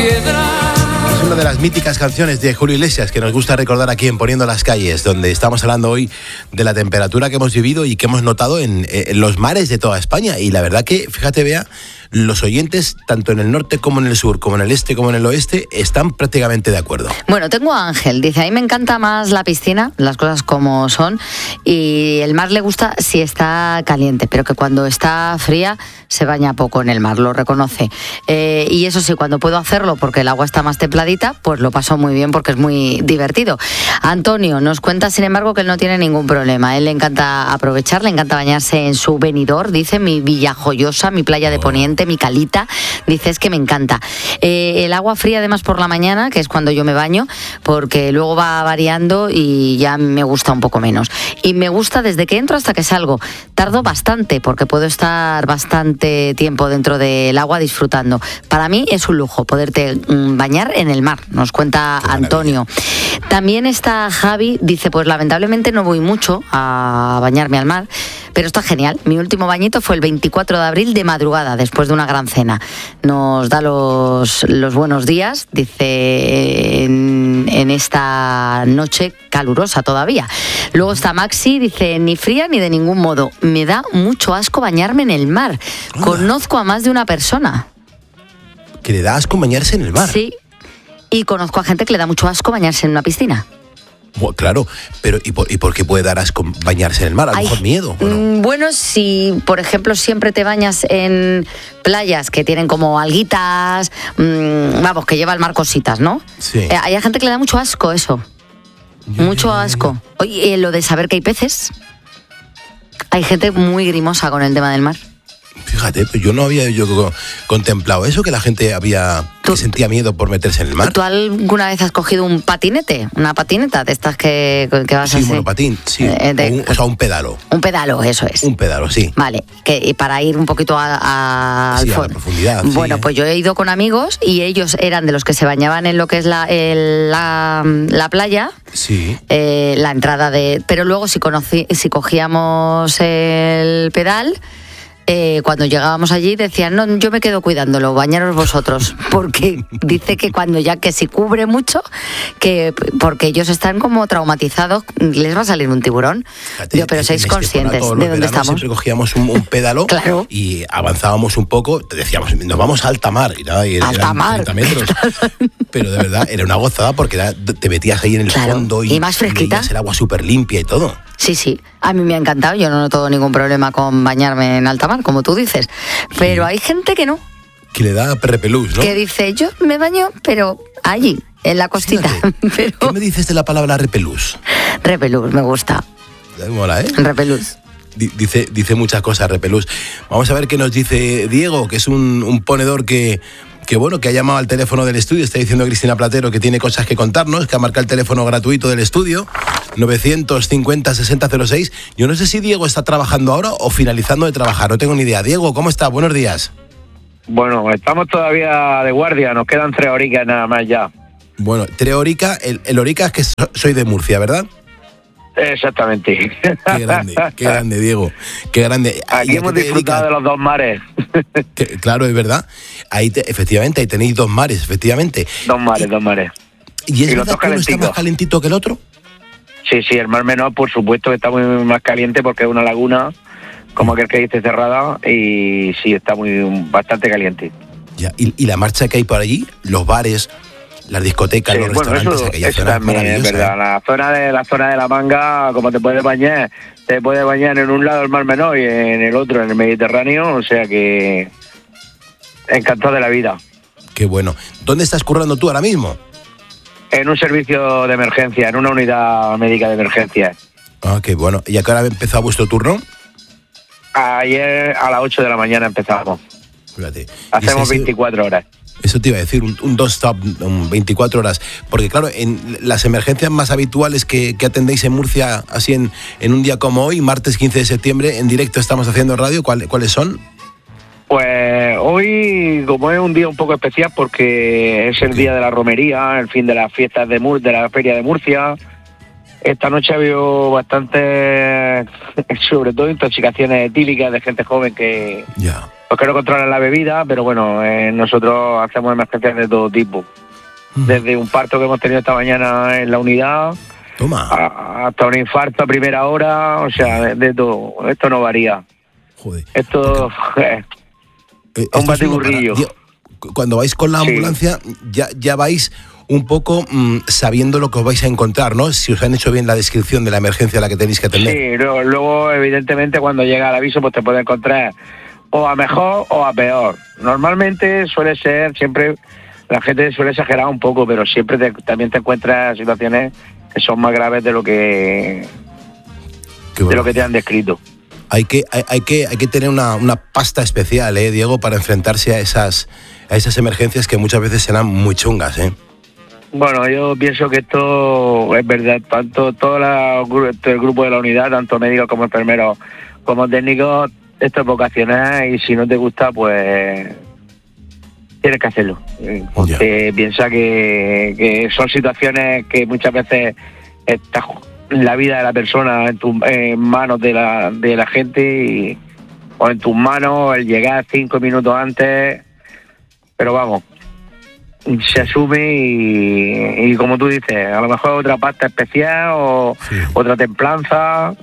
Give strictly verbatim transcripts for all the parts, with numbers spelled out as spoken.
piedra. Es una de las míticas canciones de Julio Iglesias que nos gusta recordar aquí en Poniendo las Calles, donde estamos hablando hoy de la temperatura que hemos vivido y que hemos notado en, en los mares de toda España. Y la verdad que, fíjate, Bea, los oyentes, tanto en el norte como en el sur, como en el este como en el oeste, están prácticamente de acuerdo. Bueno, tengo a Ángel, dice, a mí me encanta más la piscina, las cosas como son, y el mar le gusta si está caliente, pero que cuando está fría se baña poco en el mar, lo reconoce. Eh, y eso sí, cuando puedo hacerlo porque el agua está más templadita, pues lo paso muy bien porque es muy divertido. Antonio nos cuenta, sin embargo, que él no tiene ningún problema. A él le encanta aprovechar, le encanta bañarse en su Benidorm, dice, mi Villa Joyosa, mi playa de Poniente, mi Calita, dice, es que me encanta. Eh, el agua fría además por la mañana, que es cuando yo me baño, porque luego va variando y ya me gusta un poco menos. Y me gusta desde que entro hasta que salgo. Tardo bastante porque puedo estar bastante tiempo dentro del agua disfrutando. Para mí es un lujo poderte mm, bañar en el mar, nos cuenta Antonio. También está Javi, dice, pues lamentablemente no voy mucho a bañarme al mar, pero está genial. Mi último bañito fue el veinticuatro de abril de madrugada, después de una gran cena. Nos da los, los buenos días, dice, en, en esta noche calurosa todavía. Luego está Maxi, dice, ni fría ni de ningún modo. Me da mucho asco bañarme en el mar. Hola. Conozco a más de una persona. ¿Que le da asco bañarse en el mar? Sí, y conozco a gente que le da mucho asco bañarse en una piscina. Bueno, claro, pero ¿y por, ¿y por qué puede dar asco bañarse en el mar? A lo Ay, mejor miedo, ¿o no? mm, Bueno, si por ejemplo siempre te bañas en playas que tienen como alguitas, mmm, vamos, que lleva el mar cositas, ¿no? Sí. Eh, hay gente que le da mucho asco eso. Ya, mucho ya, ya, ya. asco. Oye, eh, lo de saber que hay peces. Hay gente muy grimosa con el tema del mar. Fíjate, pues yo no había yo co- contemplado eso, que la gente había Tú- que sentía miedo por meterse en el mar. ¿Tú alguna vez has cogido un patinete? Una patineta de estas que, que vas Sí, así? monopatín, sí. Eh, de- o, un, o sea, un pedalo. Un pedalo, eso es. Un pedalo, sí. Vale, que y para ir un poquito a, a- al Sí, a la fondo. profundidad, sí, Bueno, ¿eh? pues yo he ido con amigos y ellos eran de los que se bañaban en lo que es la, el- la, la playa, Sí. eh, la entrada de... Pero luego si, conocí, si cogíamos el pedal... Eh, cuando llegábamos allí decían, no, yo me quedo cuidándolo, bañaros vosotros, porque dice que cuando ya que si cubre mucho, que porque ellos están como traumatizados, les va a salir un tiburón. Fíjate, Digo, pero en sois Estepona conscientes todos de los dónde veranos estamos. Siempre cogíamos un, un pedalo Claro. y avanzábamos un poco, te decíamos, nos vamos a alta mar, y nada, y eran Alta mar. treinta metros. Pero de verdad, era una gozada porque era- te metías ahí en el Claro, fondo y, y más fresquita. veías el agua súper limpia y todo. Sí, sí, a mí me ha encantado, yo no noto ningún problema con bañarme en alta mar, como tú dices, pero hay gente que no, Que le da repelús, ¿no? que dice, yo me baño, pero allí, en la costita, Fíjate, pero ¿qué me dices de la palabra repelús? repelús, me gusta, Mola, ¿eh? repelús. Di- Dice, dice muchas cosas, Repelús. Vamos a ver qué nos dice Diego, que es un, un ponedor que, que, bueno, que ha llamado al teléfono del estudio. Está diciendo Cristina Platero que tiene cosas que contarnos, que ha marcado el teléfono gratuito del estudio, novecientos cincuenta sesenta cero seis. Yo no sé si Diego está trabajando ahora o finalizando de trabajar, no tengo ni idea. Diego, ¿cómo está? Buenos días. Bueno, estamos todavía de guardia, nos quedan tres horitas nada más ya. Bueno, Treorica, el, el Orica es que so- soy de Murcia, ¿verdad? Exactamente. Qué grande, qué grande, Diego. Qué grande. ¿Y a Aquí qué hemos te disfrutado dedicas? de los dos mares. Que- claro, es verdad. Ahí te- efectivamente, ahí tenéis dos mares, efectivamente. Dos mares, dos mares. ¿Y es Y los verdad dos que uno está calentitos. más calentito que el otro? Sí, sí, el Mar Menor, por supuesto, que está muy más caliente porque es una laguna, como aquel que dice, cerrada, y sí, está muy bastante caliente. Ya, y, y la marcha que hay por allí, los bares, las discotecas, Sí, los bueno, restaurantes, eso, aquella eso zona es también es maravillosa. verdad. ¿eh? La zona de la zona de la Manga, como te puedes bañar, te puedes bañar en un lado el Mar Menor y en el otro en el Mediterráneo, o sea que encantado de la vida. Qué bueno. ¿Dónde estás currando tú ahora mismo? En un servicio de emergencia, en una unidad médica de emergencia. Ah, qué bueno. ¿Y a qué hora empezó vuestro turno? Ayer a las ocho de la mañana empezamos. Fíjate. Hacemos Y ese- veinticuatro horas. Eso te iba a decir, un, un dos-stop, un veinticuatro horas. Porque claro, en las emergencias más habituales que, que atendéis en Murcia, así en, en un día como hoy, martes quince de septiembre, en directo estamos haciendo radio, ¿cuál- ¿cuáles son? Pues hoy, como es un día un poco especial porque es el Sí. día de la romería, el fin de las fiestas de Mur de la Feria de Murcia, esta noche ha habido bastante, sobre todo intoxicaciones etílicas de gente joven que, Ya. pues que no controlan la bebida, pero bueno, eh, nosotros hacemos emergencias de todo tipo. Desde un parto que hemos tenido esta mañana en la unidad, Toma. a- hasta un infarto a primera hora, o sea, de, de todo. Esto no varía. Joder. Esto eh, Eh, un esto es batiburrillo. locura. Diego, cuando vais con la Sí. ambulancia, ya, ya vais un poco mm, sabiendo lo que os vais a encontrar, ¿no? Si os han hecho bien la descripción de la emergencia a la que tenéis que atender. Sí, luego, luego, evidentemente cuando llega el aviso pues te puede encontrar o a mejor o a peor. Normalmente suele ser, siempre la gente suele exagerar un poco, pero siempre te- también te encuentras situaciones que son más graves de lo que Qué de lo bueno. que te han descrito. Hay que, hay, hay que, hay que tener una, una pasta especial, ¿eh, Diego, para enfrentarse a esas, a esas emergencias que muchas veces serán muy chungas, ¿eh? Bueno, yo pienso que esto es verdad, tanto todo la, el grupo de la unidad, tanto médicos como enfermeros como técnicos, esto es vocacional y si no te gusta, pues tienes que hacerlo. Eh, Porque piensa que, que son situaciones que muchas veces está la vida de la persona en, tu, en manos de la, de la gente y, o en tus manos, el llegar cinco minutos antes, pero vamos, se asume y, y como tú dices, a lo mejor otra pasta especial o Sí. otra templanza,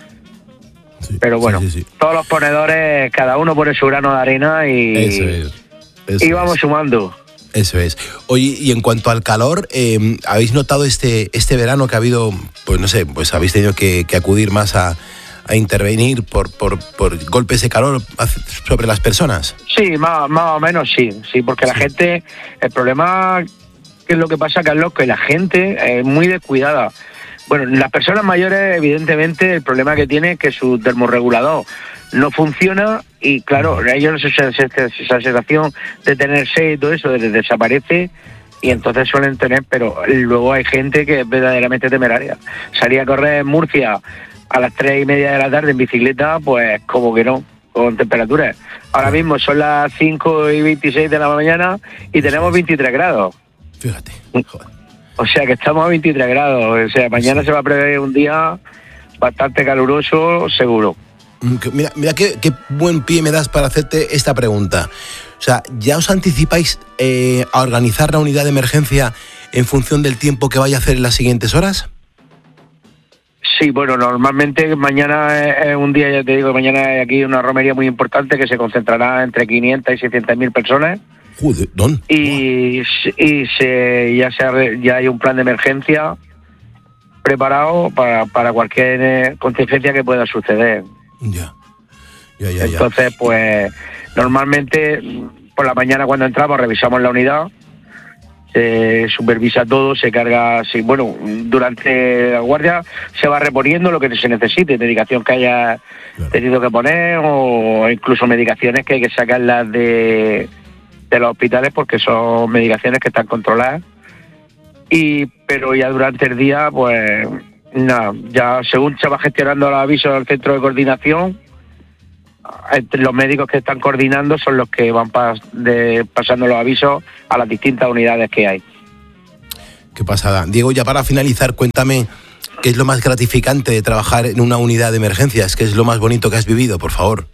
Sí, pero bueno, sí, sí, sí. todos los ponedores, cada uno pone su grano de arena y, Eso es. Eso y vamos es. sumando. Eso es. Oye, y en cuanto al calor, eh, ¿habéis notado este, este verano que ha habido, pues no sé, pues habéis tenido que, que acudir más a, a intervenir por, por, por golpes de calor sobre las personas? Sí, más, más o menos sí, sí, porque la gente, el problema que es lo que pasa, Carlos, que la gente es muy descuidada. Bueno, las personas mayores, evidentemente, el problema que tiene es que su termorregulador no funciona y, claro, ellos esa, esa, esa sensación de tener sed y todo eso les desaparece y entonces suelen tener, pero luego hay gente que es verdaderamente temeraria. Salir a correr en Murcia a las tres y media de la tarde en bicicleta, pues como que no, con temperaturas. Ahora mismo son las cinco y veintiséis de la mañana y tenemos veintitrés grados. Fíjate. Joder. O sea que estamos a veintitrés grados. O sea, mañana Sí. se va a prever un día bastante caluroso, seguro. Mira, mira qué, qué buen pie me das para hacerte esta pregunta. O sea, ¿ya os anticipáis eh, a organizar la unidad de emergencia en función del tiempo que vaya a hacer en las siguientes horas? Sí, bueno, normalmente mañana es un día, ya te digo, mañana hay aquí una romería muy importante que se concentrará entre quinientas y seiscientas mil personas. Joder, ¿don? Y, y se, ya, se, ha- ya hay un plan de emergencia preparado para, para cualquier eh, contingencia que pueda suceder. Ya, ya, ya, ya. Entonces, pues normalmente por la mañana cuando entramos revisamos la unidad, se supervisa todo, se carga, sí, bueno, durante la guardia se va reponiendo lo que se necesite, medicación que haya Claro. tenido que poner o incluso medicaciones que hay que sacarlas de, de los hospitales porque son medicaciones que están controladas. Y pero ya durante el día, pues nada, ya según se va gestionando los avisos del centro de coordinación, entre los médicos que están coordinando son los que van pas, de, pasando los avisos a las distintas unidades que hay. Qué pasada. Diego, ya para finalizar, cuéntame qué es lo más gratificante de trabajar en una unidad de emergencias, qué es lo más bonito que has vivido, por favor.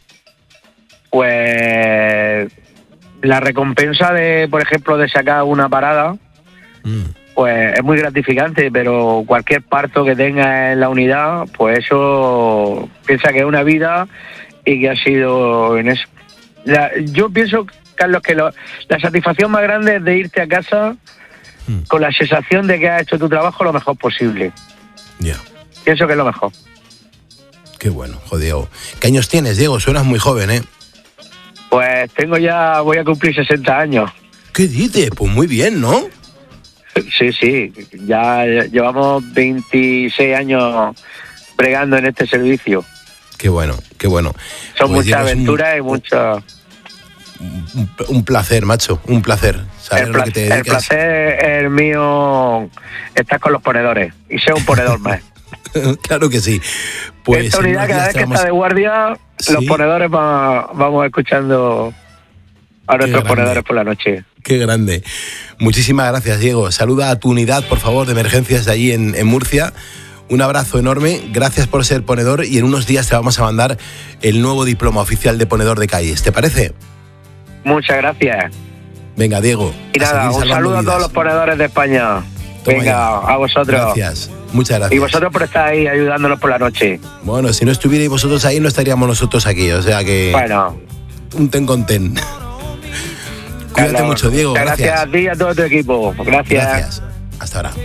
Pues la recompensa de, por ejemplo, de sacar una parada, Mm. pues es muy gratificante, pero cualquier parto que tenga en la unidad, pues eso piensa que es una vida y que ha sido en eso. La, yo pienso, Carlos, que lo, la satisfacción más grande es de irte a casa Mm. con la sensación de que has hecho tu trabajo lo mejor posible. Ya, Pienso que es lo mejor. qué bueno, joder, Diego. ¿Qué años tienes, Diego? Suenas muy joven, ¿eh? Pues tengo ya, voy a cumplir sesenta años. ¿Qué dices? Pues muy bien, ¿no? Sí, sí, ya llevamos veintiséis años bregando en este servicio. Qué bueno, qué bueno. Son Pues, muchas Diego, es un- aventuras y mucho... Un, un placer, macho, un placer saber El, lo que placer, te el dedicas. placer es el mío, estar con los ponedores y ser un ponedor más. Claro que sí. Pues Esta en unidad, unos cada días vez te que vamos- está de guardia, Sí. los ponedores va- vamos escuchando a nuestros grande. ponedores por la noche. Qué grande. Muchísimas gracias, Diego. Saluda a tu unidad, por favor, de emergencias de allí en, en Murcia. un abrazo enorme, gracias por ser ponedor y en unos días te vamos a mandar el nuevo diploma oficial de ponedor de calles, ¿te parece? Muchas gracias. Venga, Diego. Y nada, un saludo a todos los ponedores de España. Toma Venga, ya. a vosotros. Gracias, muchas gracias. Y vosotros por estar ahí ayudándonos por la noche. Bueno, si no estuvierais vosotros ahí, no estaríamos nosotros aquí, o sea que... Bueno. Un ten con ten. Cuídate Carlos, mucho, Diego. Gracias. Gracias a ti y a todo tu equipo. Gracias. Gracias. Hasta ahora.